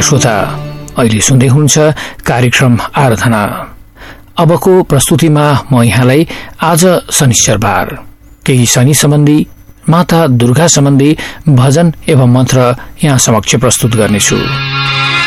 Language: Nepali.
श्रोता, अहिले सुन्दै हुनुहुन्छ कार्यक्रम आराधना। अबको प्रस्तुतिमा म यहाँलाई आज शनिश्चरबार केही शनि सम्बन्धी, माता दुर्गा सम्बन्धी भजन एवं मन्त्र यहाँ समक्ष प्रस्तुत गर्नेछु।